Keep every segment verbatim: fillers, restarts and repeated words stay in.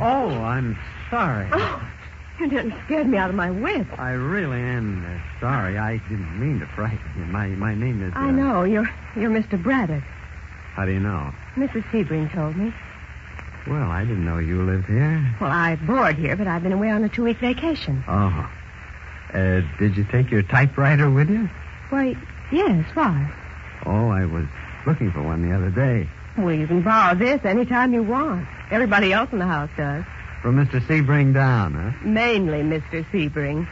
Oh, I'm sorry. Oh, you didn't scare me out of my wits. I really am uh, sorry. I didn't mean to frighten you. My my name is... Uh... I know. You're you're Mister Braddock. How do you know? Missus Sebring told me. Well, I didn't know you lived here. Well, I board here, but I've been away on a two-week vacation. Oh. Uh, did you take your typewriter with you? Why, yes. Why? Oh, I was looking for one the other day. Well, you can borrow this anytime you want. Everybody else in the house does. From Mister Sebring down, huh? Mainly Mister Sebring.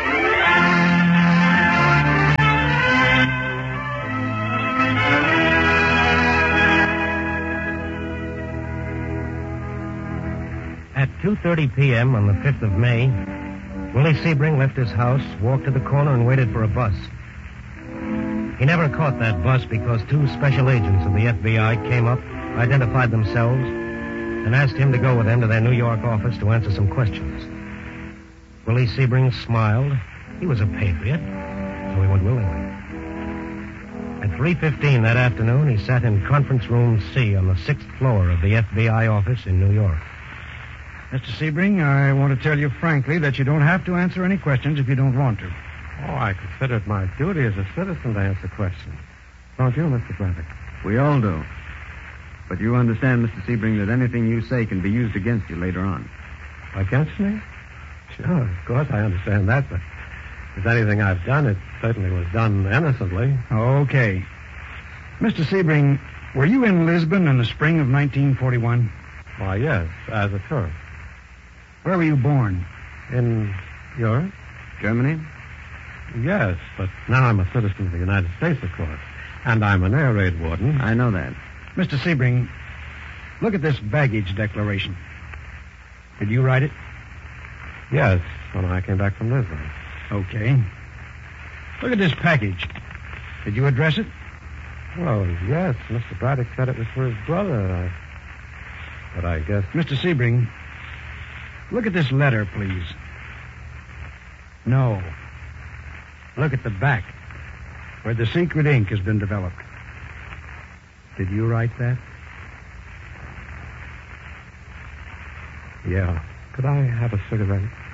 At two thirty p.m. on the fifth of May, Willie Sebring left his house, walked to the corner, and waited for a bus. He never caught that bus because two special agents of the F B I came up, identified themselves, and asked him to go with them to their New York office to answer some questions. Willie Sebring smiled. He was a patriot, so he went willingly. At three fifteen that afternoon, he sat in conference room C on the sixth floor of the F B I office in New York. Mister Sebring, I want to tell you frankly that you don't have to answer any questions if you don't want to. Oh, I consider it my duty as a citizen to answer questions. Don't you, Mister Braddock? We all do. But you understand, Mister Sebring, that anything you say can be used against you later on. Against me? Sure, of course I understand that, but if anything I've done, it certainly was done innocently. Okay. Mister Sebring, were you in Lisbon in the spring of nineteen forty-one? Why, yes, as a tourist. Where were you born? In Europe? Germany? Yes, but now I'm a citizen of the United States, of course. And I'm an air raid warden. I know that. Mister Sebring, look at this baggage declaration. Did you write it? Yes, when I came back from Lisbon. Okay. Look at this package. Did you address it? Well, yes. Mister Braddock said it was for his brother. I... But I guess... Mister Sebring, look at this letter, please. No. Look at the back, where the secret ink has been developed. Did you write that? Yeah. Could I have a cigarette?